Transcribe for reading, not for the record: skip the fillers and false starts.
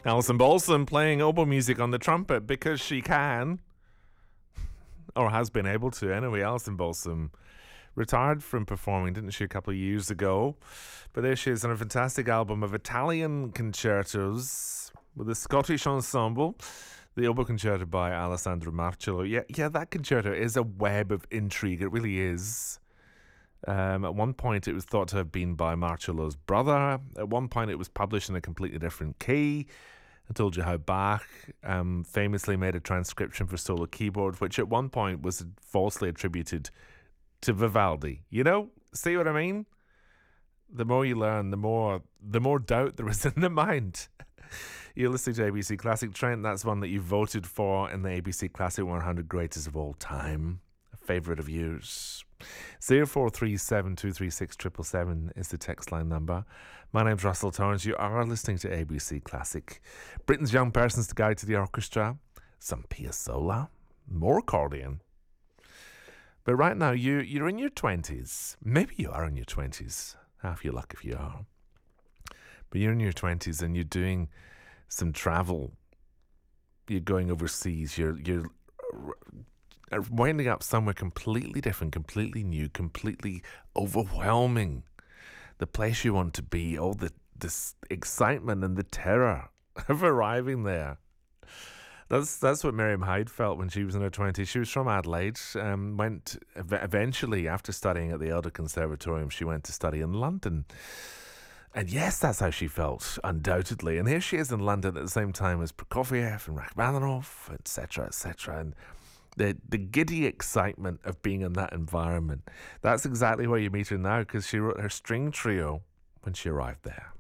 Alison Balsom playing oboe music on the trumpet because she can, or has been able to. Anyway, Alison Balsom retired from performing, didn't she, a couple of years ago? But there she is on a fantastic album of Italian concertos with a Scottish ensemble. The oboe concerto by Alessandro Marcello. Yeah, that concerto is a web of intrigue. It really is. At one point, it was thought to have been by Marcello's brother. At one point, it was published in a completely different key. I told you how Bach famously made a transcription for solo keyboard, which at one point was falsely attributed to Vivaldi. You know, see what I mean? The more you learn, the more doubt there is in the mind. You're listening to ABC Classic. Trent, that's one that you voted for in the ABC Classic 100 Greatest of All Time. A favourite of yours. 0437236777 is the text line number. My name's Russell Torrance. You are listening to ABC Classic. Britain's Young Person's Guide to the Orchestra. Some Piazzolla. More accordion. But right now, you're in your 20s. Maybe you are in your 20s. Half your luck if you are. But you're in your 20s and you're doing some travel. You're going overseas. You're winding up somewhere completely different, completely new, completely overwhelming. The place you want to be, all this excitement and the terror of arriving there. That's what Miriam Hyde felt when she was in her 20s. She was from Adelaide, went eventually, after studying at the Elder Conservatorium, she went to study in London. And yes, that's how she felt, undoubtedly. And here she is in London at the same time as Prokofiev and Rachmaninoff, etc., etc. And the giddy excitement of being in that environment. That's exactly where you meet her now, because she wrote her string trio when she arrived there.